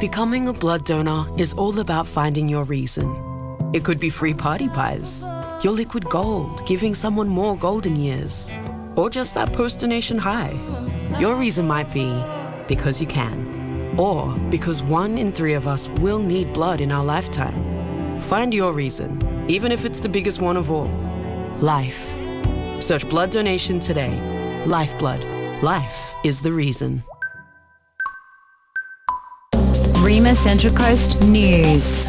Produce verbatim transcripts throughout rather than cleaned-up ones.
Becoming a blood donor is all about finding your reason. It could be free party pies, your liquid gold, giving someone more golden years, or just that post-donation high. Your reason might be because you can, or because one in three of us will need blood in our lifetime. Find your reason, even if it's the biggest one of all. Life. Search blood donation today. Lifeblood. Life is the reason. Rima Central Coast News.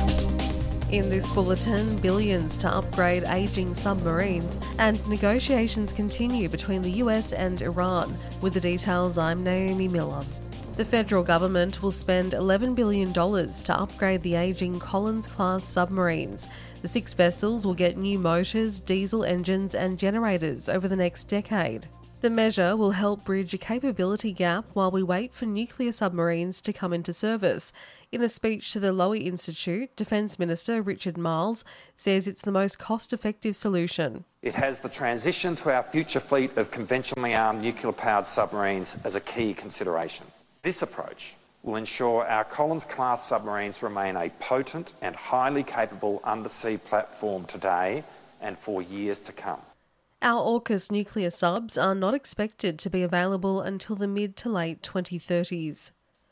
In this bulletin, billions to upgrade ageing submarines, and negotiations continue between the U S and Iran. With the details, I'm Naomi Miller. The federal government will spend eleven billion dollars to upgrade the ageing Collins-class submarines. The six vessels will get new motors, diesel engines and generators over the next decade. The measure will help bridge a capability gap while we wait for nuclear submarines to come into service. In a speech to the Lowy Institute, Defence Minister Richard Marles says it's the most cost-effective solution. It has the transition to our future fleet of conventionally armed nuclear-powered submarines as a key consideration. This approach will ensure our Collins-class submarines remain a potent and highly capable undersea platform today and for years to come. Our AUKUS nuclear subs are not expected to be available until the mid to late twenty thirties.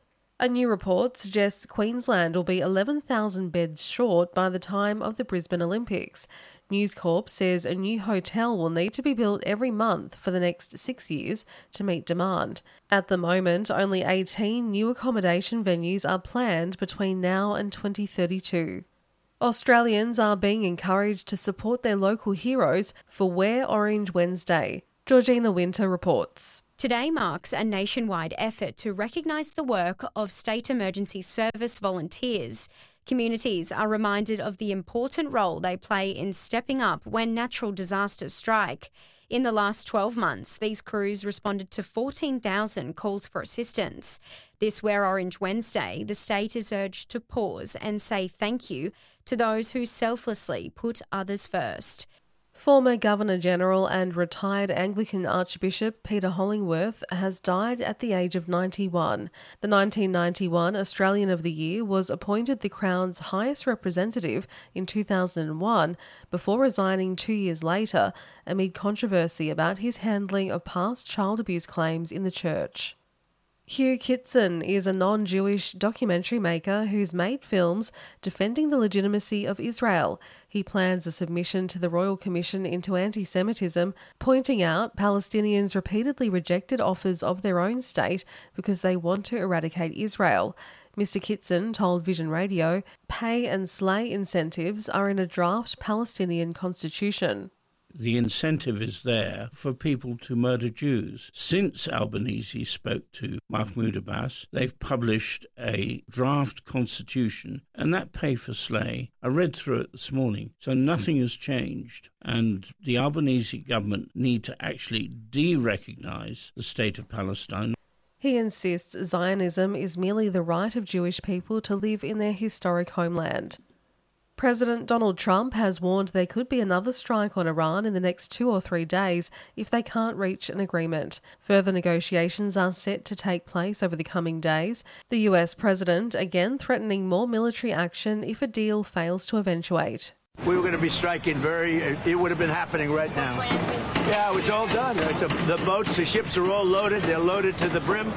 A new report suggests Queensland will be eleven thousand beds short by the time of the Brisbane Olympics. News Corp says a new hotel will need to be built every month for the next six years to meet demand. At the moment, only eighteen new accommodation venues are planned between now and twenty thirty-two. Australians are being encouraged to support their local heroes for Wear Orange Wednesday. Georgina Winter reports. Today marks a nationwide effort to recognise the work of state emergency service volunteers. Communities are reminded of the important role they play in stepping up when natural disasters strike. In the last twelve months, these crews responded to fourteen thousand calls for assistance. This Wear Orange Wednesday, the state is urged to pause and say thank you to those who selflessly put others first. Former Governor-General and retired Anglican Archbishop Peter Hollingworth has died at the age of ninety-one. The nineteen ninety-one Australian of the Year was appointed the Crown's highest representative in two thousand one before resigning two years later amid controversy about his handling of past child abuse claims in the church. Hugh Kitson is a non-Jewish documentary maker who's made films defending the legitimacy of Israel. He plans a submission to the Royal Commission into Anti-Semitism, pointing out Palestinians repeatedly rejected offers of their own state because they want to eradicate Israel. Mister Kitson told Vision Radio, pay and slay incentives are in a draft Palestinian constitution. The incentive is there for people to murder Jews. Since Albanese spoke to Mahmoud Abbas, they've published a draft constitution, and that pay for slay, I read through it this morning, so nothing has changed. And the Albanese government need to actually de-recognise the state of Palestine. He insists Zionism is merely the right of Jewish people to live in their historic homeland. President Donald Trump has warned there could be another strike on Iran in the next two or three days if they can't reach an agreement. Further negotiations are set to take place over the coming days. The U S president again threatening more military action if a deal fails to eventuate. We were going to be striking very, it would have been happening right now. Yeah, it was all done. The, the boats, the ships are all loaded. They're loaded to the brim,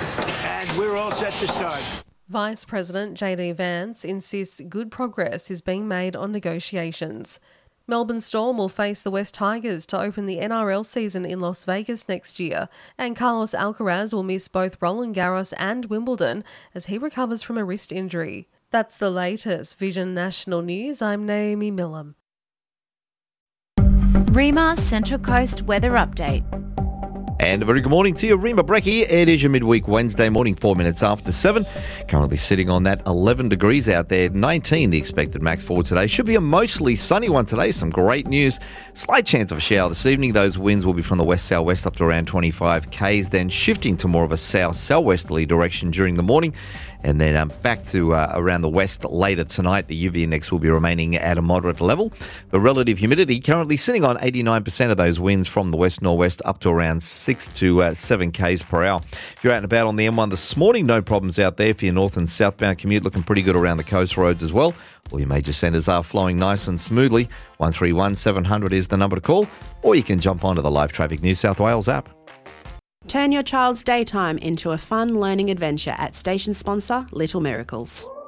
and we're all set to start. Vice President J D Vance insists good progress is being made on negotiations. Melbourne Storm will face the West Tigers to open the N R L season in Las Vegas next year, and Carlos Alcaraz will miss both Roland Garros and Wimbledon as he recovers from a wrist injury. That's the latest Vision National News. I'm Naomi Millam. Rima Central Coast Weather Update. And a very good morning to you, Rima Brecky. It is your midweek Wednesday morning, four minutes after seven. Currently sitting on that eleven degrees out there, nineteen the expected max for today. Should be a mostly sunny one today. Some great news. Slight chance of a shower this evening. Those winds will be from the west-southwest up to around twenty-five kays, then shifting to more of a south-southwesterly direction during the morning. And then um, back to uh, around the west later tonight. The U V index will be remaining at a moderate level. The relative humidity currently sitting on eighty-nine percent of those winds from the west-northwest up to around sixty six to uh, seven k's per hour. If you're out and about on the M one this morning, no problems out there for your north and southbound commute. Looking pretty good around the coast roads as well. All your major centres are flowing nice and smoothly. one three one seven hundred is the number to call, or you can jump onto the Live Traffic New South Wales app. Turn your child's daytime into a fun learning adventure at station sponsor Little Miracles.